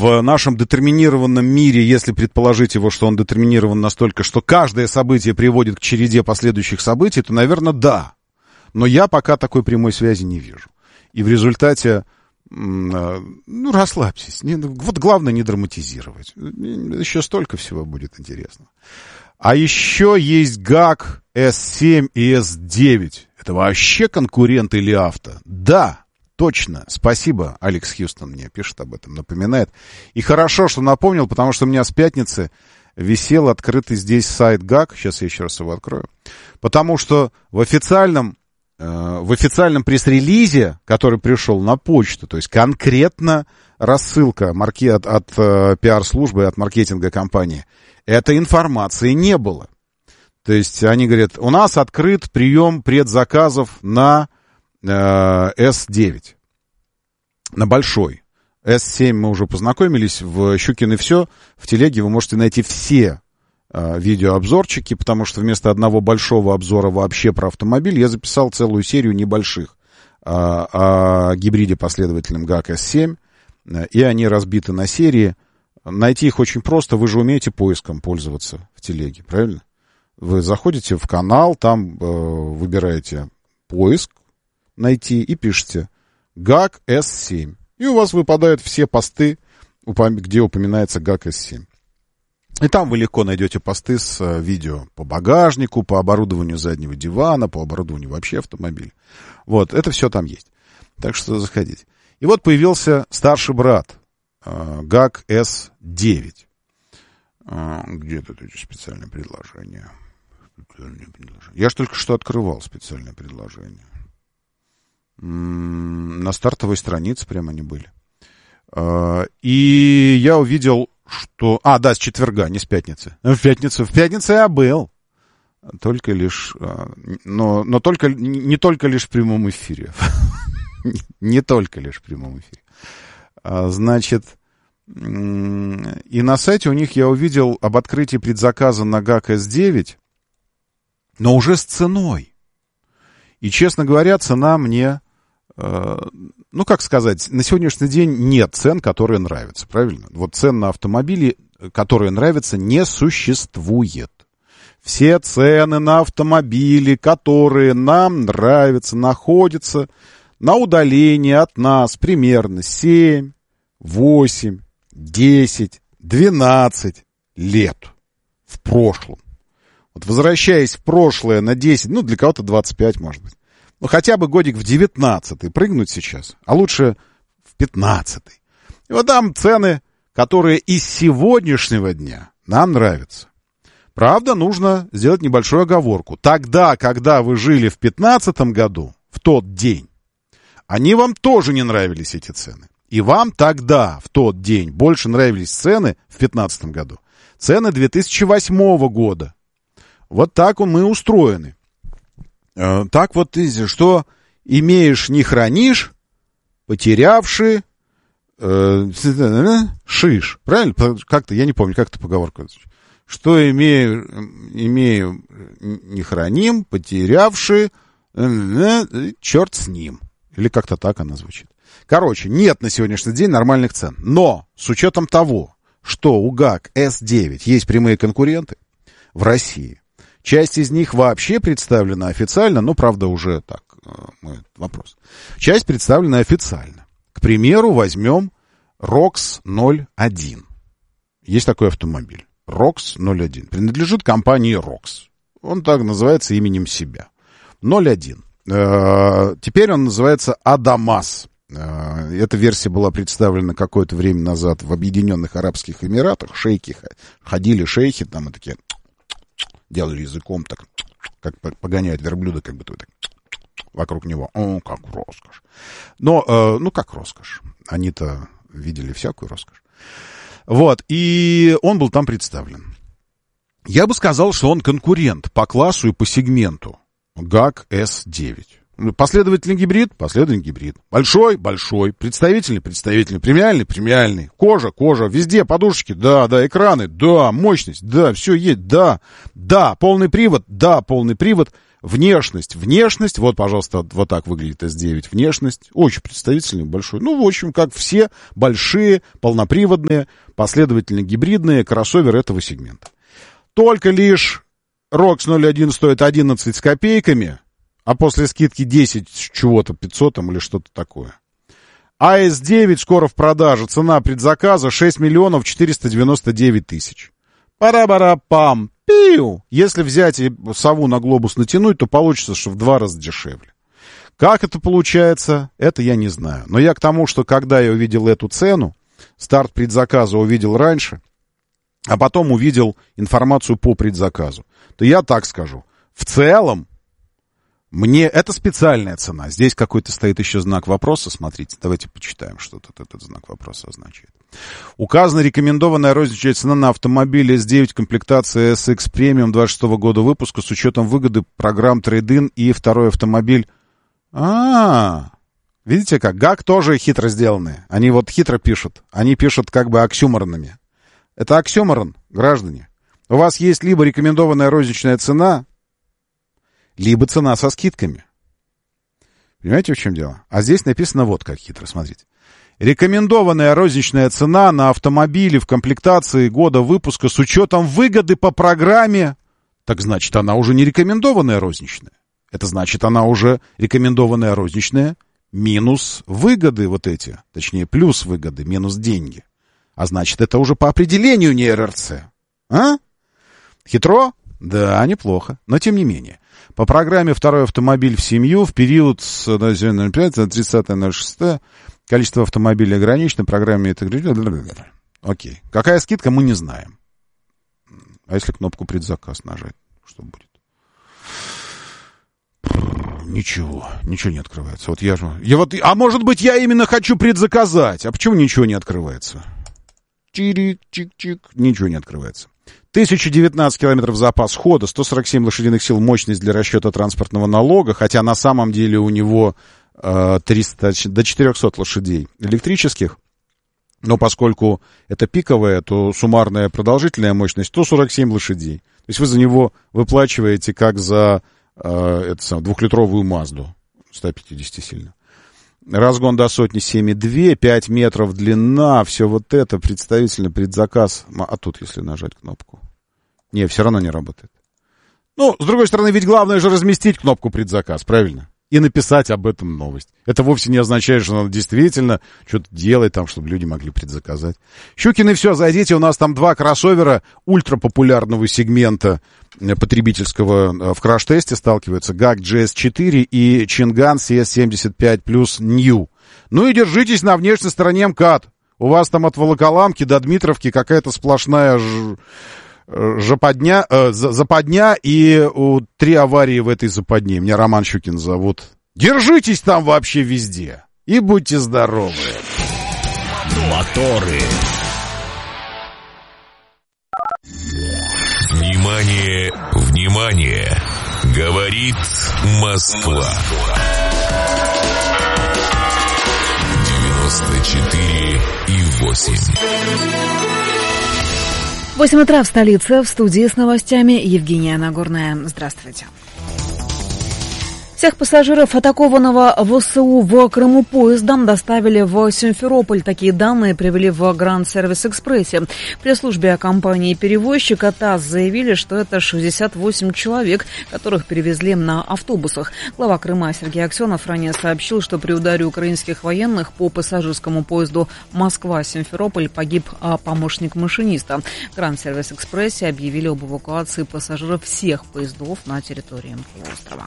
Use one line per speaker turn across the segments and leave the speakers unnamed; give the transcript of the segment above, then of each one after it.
в нашем детерминированном мире, если предположить его, что он детерминирован настолько, что каждое событие приводит к череде последующих событий, то, наверное, да. Но я пока такой прямой связи не вижу. И в результате, расслабьтесь. Вот главное не драматизировать. Еще столько всего будет интересного. А еще есть ГАК S7 и S9. Это вообще конкуренты или авто? Да, точно. Спасибо. Алекс Хьюстон мне пишет об этом, напоминает. И хорошо, что напомнил, потому что у меня с пятницы висел открытый здесь сайт ГАК. Сейчас я еще раз его открою. Потому что в официальном пресс-релизе, который пришел на почту, то есть конкретно рассылка от пиар-службы, от маркетинга компании, этой информации не было. То есть они говорят, у нас открыт прием предзаказов на S9, на большой. S7 мы уже познакомились, в Щукин и все. В телеге вы можете найти все видеообзорчики, потому что вместо одного большого обзора вообще про автомобиль я записал целую серию небольших о гибриде последовательном ГАК S7, и они разбиты на серии. Найти их очень просто, вы же умеете поиском пользоваться в телеге, правильно? Вы заходите в канал, там выбираете поиск, найти и пишете ГАК S7. И у вас выпадают все посты, где упоминается ГАК S7. И там вы легко найдете посты с видео по багажнику, по оборудованию заднего дивана, по оборудованию вообще автомобиля. Вот, это все там есть. Так что заходите. И вот появился старший брат ГАК S9. Где тут эти специальные предложения? Я же только что открывал специальное предложение. На стартовой странице прямо они были. И я увидел, что... с четверга, не с пятницы. В пятницу я был. Только лишь... Но только, не только лишь в прямом эфире. Не только лишь в прямом эфире. Значит, и на сайте у них я увидел об открытии предзаказа на ГАК S9, но уже с ценой. И, честно говоря, цена мне... как сказать, на сегодняшний день нет цен, которые нравятся, правильно? Вот цен на автомобили, которые нравятся, не существует. Все цены на автомобили, которые нам нравятся, находятся на удалении от нас примерно 7, 8, 10, 12 лет в прошлом. Вот возвращаясь в прошлое на 10, для кого-то 25, может быть. Хотя бы годик в 19-й прыгнуть сейчас, а лучше в 15-й. И вот там цены, которые из сегодняшнего дня нам нравятся. Правда, нужно сделать небольшую оговорку. Тогда, когда вы жили в 15-м году, в тот день, они вам тоже не нравились, эти цены. И вам тогда, в тот день, больше нравились цены в 15-м году. Цены 2008 года. Вот так мы устроены. Так вот, что имеешь, не хранишь, потерявши, шиш. Правильно? Как-то, я не помню, как это поговорка. Что имею, не храним, потерявши, черт с ним. Или как-то так она звучит. Короче, нет на сегодняшний день нормальных цен. Но с учетом того, что у ГАК S9 есть прямые конкуренты в России, часть из них вообще представлена официально, правда, уже так, вопрос. Часть представлена официально. К примеру, возьмем ROX 01. Есть такой автомобиль. ROX 01. Принадлежит компании ROX. Он так называется именем себя. 01. Теперь он называется Адамас. Эта версия была представлена какое-то время назад в Объединенных Арабских Эмиратах. Шейхи ходили, шейхи там и такие... Делали языком так, как погоняют верблюда, как бы так, вокруг него. Как роскошь. Но, как роскошь. Они-то видели всякую роскошь. Вот, и он был там представлен. Я бы сказал, что он конкурент по классу и по сегменту ГАК S9. Последовательный гибрид, последовательный гибрид. Большой, большой. Представительный, представительный. Премиальный, премиальный. Кожа, кожа. Везде подушечки, да, экраны, да, мощность, да, все есть, да, полный привод, да, полный привод. Внешность, вот, пожалуйста, вот так выглядит S9. Внешность, очень представительный, большой. Ну, в общем, как все большие, полноприводные, последовательно гибридные кроссоверы этого сегмента. Только лишь ROX 01 стоит 11 с копейками, а после скидки 10 чего-то, 500 там или что-то такое. А S9 скоро в продаже, цена предзаказа 6 миллионов 499 тысяч. Пара-бара-пам. Пиу! Если взять и сову на глобус натянуть, то получится, что в 2 раза дешевле. Как это получается, это я не знаю. Но я к тому, что когда я увидел эту цену, старт предзаказа увидел раньше, а потом увидел информацию по предзаказу, то я так скажу. В целом, мне это специальная цена. Здесь какой-то стоит еще знак вопроса. Смотрите, давайте почитаем, что тут этот знак вопроса означает. Указана рекомендованная розничная цена на автомобиль S9 комплектация SX Premium 26 года выпуска с учетом выгоды программ Trade-in и второй автомобиль. Видите как? ГАК тоже хитро сделанные. Они вот хитро пишут. Они пишут как бы оксюморонами. Это оксюморон, граждане. У вас есть либо рекомендованная розничная цена, либо цена со скидками. Понимаете, в чем дело? А здесь написано вот как хитро, смотрите. Рекомендованная розничная цена на автомобили в комплектации года выпуска с учетом выгоды по программе. Так значит, она уже не рекомендованная розничная. Это значит, она уже рекомендованная розничная минус выгоды вот эти. Точнее, плюс выгоды, минус деньги. А значит, это уже по определению не РРЦ. А? Хитро? Да, неплохо. Но тем не менее. По программе «Второй автомобиль в семью» в период с 05 на 30.06 количество автомобилей ограничено, программе это... Окей. Какая скидка, мы не знаем. А если кнопку «Предзаказ» нажать, что будет? Ничего не открывается. А может быть, я именно хочу предзаказать. А почему ничего не открывается? Чирик-чик-чик. Ничего не открывается. 1019 километров запас хода, 147 лошадиных сил мощность для расчета транспортного налога, хотя на самом деле у него 300 до 400 лошадей электрических, но поскольку это пиковая, то суммарная продолжительная мощность 147 лошадей. То есть вы за него выплачиваете как за двухлитровую Мазду 150 сильно. Разгон до сотни 7,2, 5 метров длина, все вот это, представительный предзаказ. А тут, если нажать кнопку. Не, все равно не работает. Ну, с другой стороны, ведь главное же разместить кнопку предзаказ, правильно? И написать об этом новость. Это вовсе не означает, что надо действительно что-то делать там, чтобы люди могли предзаказать. Щукины, все, зайдите, у нас там 2 кроссовера ультрапопулярного сегмента потребительского в краш-тесте сталкиваются. ГАК GS4 и Чинган CS75 плюс New. Ну и держитесь на внешней стороне МКАД. У вас там от Волоколамки до Дмитровки какая-то сплошная западня, и 3 аварии в этой западне. Меня Роман Щукин зовут. Держитесь там вообще везде. И будьте здоровы.
Моторы. Внимание, внимание. Говорит Москва. 94,8.
8 утра в столице. В студии с новостями Евгения Нагорная. Здравствуйте. Всех пассажиров атакованного ВСУ в Крыму поездом доставили в Симферополь. Такие данные привели в Гранд Сервис Экспрессе. В пресс-службе компании-перевозчика ТАСС заявили, что это 68 человек, которых перевезли на автобусах. Глава Крыма Сергей Аксенов ранее сообщил, что при ударе украинских военных по пассажирскому поезду Москва-Симферополь погиб помощник машиниста. В Гранд Сервис Экспрессе объявили об эвакуации пассажиров всех поездов на территории полуострова.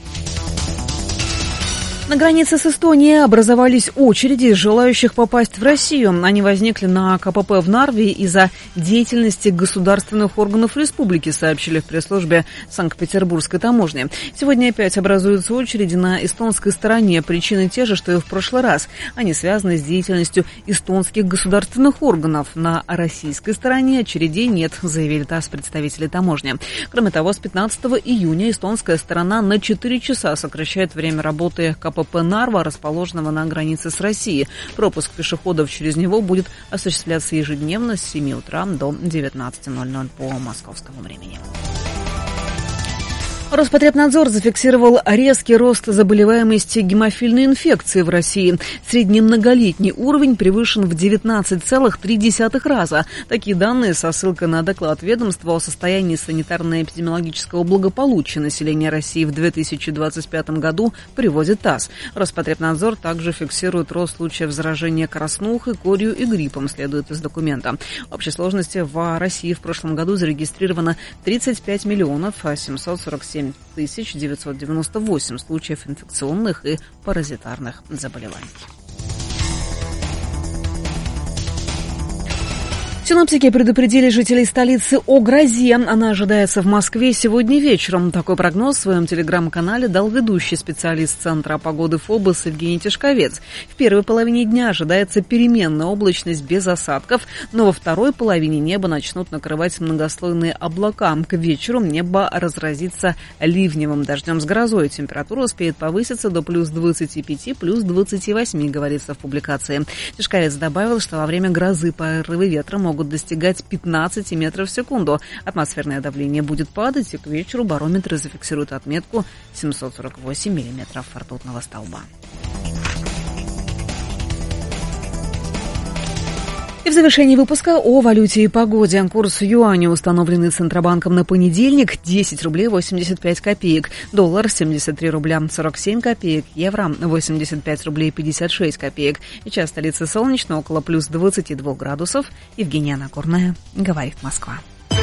На границе с Эстонией образовались очереди желающих попасть в Россию. Они возникли на КПП в Нарве из-за деятельности государственных органов республики, сообщили в пресс-службе Санкт-Петербургской таможни. Сегодня опять образуются очереди на эстонской стороне. Причины те же, что и в прошлый раз. Они связаны с деятельностью эстонских государственных органов. На российской стороне очередей нет, заявили ТАСС представители таможни. Кроме того, с 15 июня эстонская сторона на 4 часа сокращает время работы КПП Нарва, расположенного на границе с Россией. Пропуск пешеходов через него будет осуществляться ежедневно с 7 утра до 19:00 по московскому времени. Роспотребнадзор зафиксировал резкий рост заболеваемости гемофильной инфекцией в России. Средний многолетний уровень превышен в 19,3 раза. Такие данные со ссылкой на доклад ведомства о состоянии санитарно-эпидемиологического благополучия населения России в 2025 году приводит ТАСС. Роспотребнадзор также фиксирует рост случаев заражения краснухой, корью и гриппом, следует из документа. В общей сложности в России в прошлом году зарегистрировано 35 миллионов 747 998 случаев инфекционных и паразитарных заболеваний. Синоптики предупредили жителей столицы о грозе. Она ожидается в Москве сегодня вечером. Такой прогноз в своем телеграм-канале дал ведущий специалист Центра погоды ФОБОС Евгений Тишковец. В первой половине дня ожидается переменная облачность без осадков, но во второй половине небо начнут накрывать многослойные облака. К вечеру небо разразится ливневым дождем с грозой. Температура успеет повыситься до плюс 25, плюс 28, говорится в публикации. Тишковец добавил, что во время грозы порывы ветра могут достигать 15 метров в секунду. Атмосферное давление будет падать, и к вечеру барометры зафиксируют отметку 748 миллиметров ртутного столба. И в завершении выпуска о валюте и погоде. Курс юаня, установленный Центробанком на понедельник, 10 рублей 85 копеек. Доллар 73 рубля 47 копеек. Евро 85 рублей 56 копеек. И час столицы солнечно, около плюс 22 градусов. Евгения Нагорная, говорит Москва.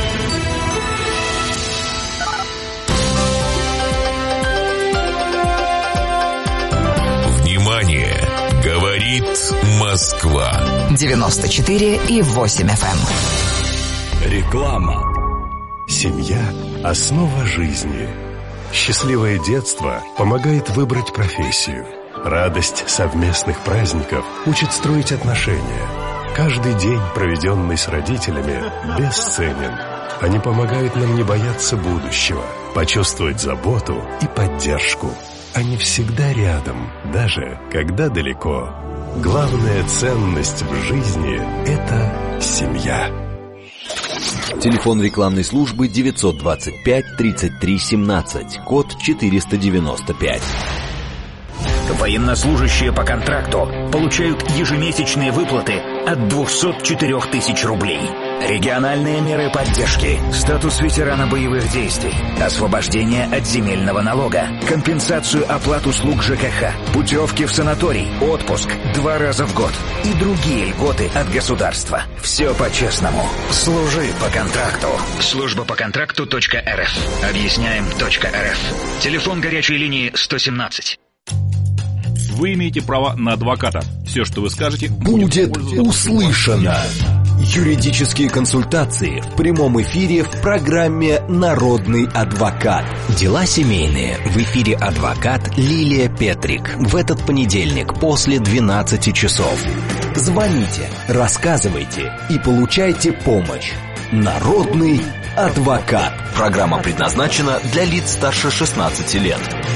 Внимание! Говорит Москва.
94,8 FM.
Реклама. Семья – основа жизни. Счастливое детство помогает выбрать профессию. Радость совместных праздников учит строить отношения. Каждый день, проведенный с родителями, бесценен. Они помогают нам не бояться будущего, почувствовать заботу и поддержку. Они всегда рядом, даже когда далеко. Главная ценность в жизни – это семья.
Телефон рекламной службы 925 33 17, код 495.
Военнослужащие по контракту получают ежемесячные выплаты от 204 тысяч рублей. Региональные меры поддержки, статус ветерана боевых действий, освобождение от земельного налога, компенсацию оплат услуг ЖКХ, путевки в санаторий, отпуск 2 раза в год и другие льготы от государства. Все по-честному. Служи по контракту. Служба по контракту.рф. Объясняем.рф. Телефон горячей линии 117.
Вы имеете право на адвоката. Все, что вы скажете,
будет услышано. Юридические консультации в прямом эфире в программе «Народный адвокат». Дела семейные. В эфире адвокат Лилия Петрик. В этот понедельник после 12 часов. Звоните, рассказывайте и получайте помощь. «Народный адвокат». Программа предназначена для лиц старше 16 лет.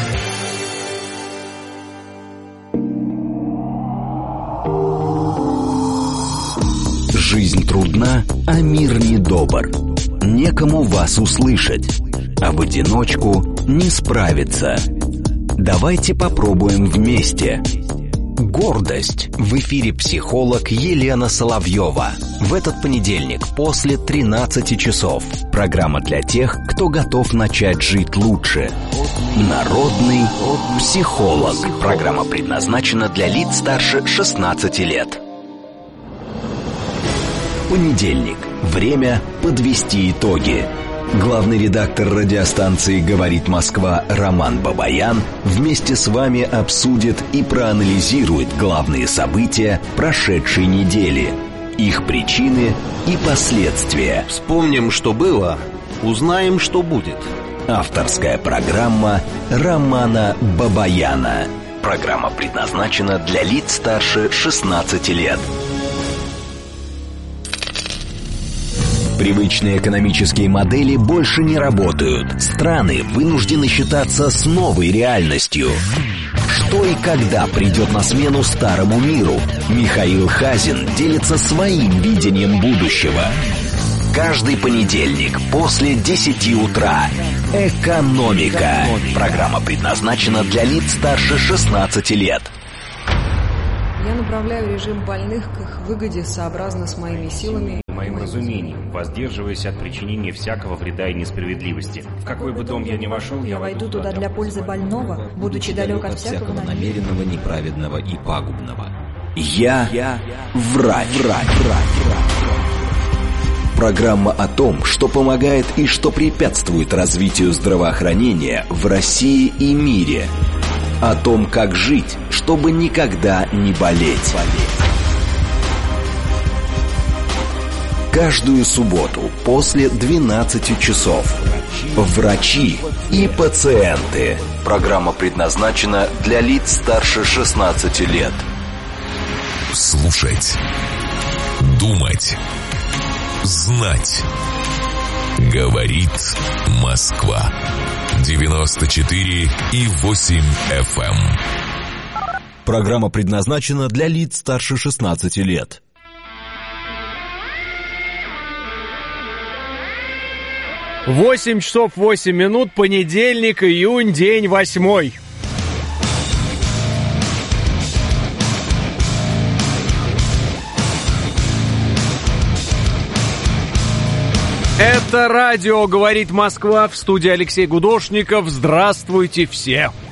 Жизнь трудна, а мир недобр. Некому вас услышать, а в одиночку не справиться. Давайте попробуем вместе. Гордость. В эфире психолог Елена Соловьева. В этот понедельник после 13 часов. Программа для тех, кто готов начать жить лучше. Народный психолог. Программа предназначена для лиц старше 16 лет. Понедельник. Время подвести итоги. Главный редактор радиостанции «Говорит Москва» Роман Бабаян вместе с вами обсудит и проанализирует главные события прошедшей недели, их причины и последствия.
Вспомним, что было, узнаем, что будет.
Авторская программа Романа Бабаяна. Программа предназначена для лиц старше 16 лет. Привычные экономические модели больше не работают. Страны вынуждены считаться с новой реальностью. Что и когда придет на смену старому миру? Михаил Хазин делится своим видением будущего. Каждый понедельник после 10 утра. «Экономика». Программа предназначена для лиц старше 16 лет.
Я направляю режим больных к их выгоде сообразно с моими силами.
Моим разумением, воздерживаясь от причинения всякого вреда и несправедливости. В какой бы дом я ни вошел,
я войду туда для пользы больного, будучи далек от всякого
намеренного, неправедного и пагубного. Я врач. Программа о том, что помогает и что препятствует развитию здравоохранения в России и мире. О том, как жить, чтобы никогда не болеть. Каждую субботу после 12 часов. Врачи и пациенты. Программа предназначена для лиц старше 16 лет.
Слушать. Думать. Знать. Говорит Москва. 94,8 FM.
Программа предназначена для лиц старше 16 лет.
8 часов 8 минут, понедельник, июнь, день 8. Это радио «Говорит Москва», в студии Алексей Гудошников. Здравствуйте все!